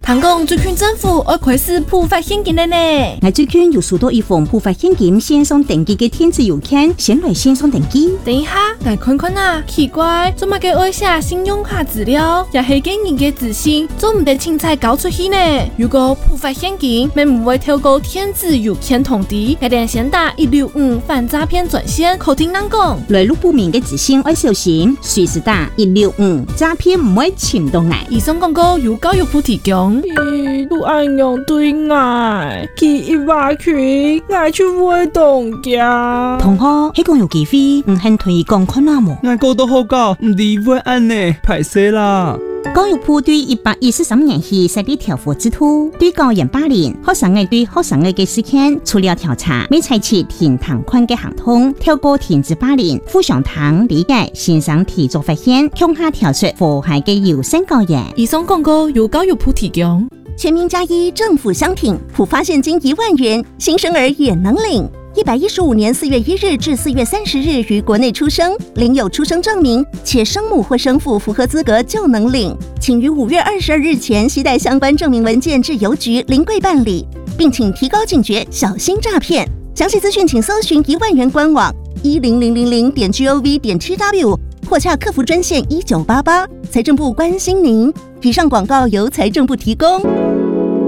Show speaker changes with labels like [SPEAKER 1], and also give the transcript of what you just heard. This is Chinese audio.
[SPEAKER 1] 香港最近政府要开始普发现金了呢。
[SPEAKER 2] 我最近有收到一封普发现金线上登记的电子邮件，先来线上登记。
[SPEAKER 1] 等一下，来看看啊，奇怪，做乜嘅爱写信用卡资料，也系给人嘅资讯，做唔得清彩交出去呢？如果普发现金，咪唔会透过电子邮件通知，一定先打165反诈骗专线，口听人讲。
[SPEAKER 2] 来路不明嘅资讯要小心，随时打165，诈骗唔会潜到来。
[SPEAKER 1] 以上广告由教育部提供。
[SPEAKER 3] 都按用对爱，去一百群，爱就会动家。
[SPEAKER 2] 同学，迄个有机会，唔肯推广看下冇？
[SPEAKER 4] 我讲到好教，唔理会按呢，歹势啦。
[SPEAKER 2] 教育部对113年起设立调查制度，对教员霸凌、学生嘅对学生嘅事件，除了调查，未采取停堂款嘅行动，透过停止霸凌、互相堂理解、线上提早发现，向下调出祸害嘅优先教员。
[SPEAKER 1] 以上广告由教育部提供。
[SPEAKER 5] 全民加一，政府相挺，普发现金1万元，新生儿也能领。115年4月1日至4月30日于国内出生，领有出生证明，且生母或生父符合资格就能领。请于5月22日前携带相关证明文件至邮局临柜办理，并请提高警觉，小心诈骗。详细资讯请搜寻1万元官网10000.gov.tw 或洽客服专线1988。财政部关心您。以上广告由财政部提供。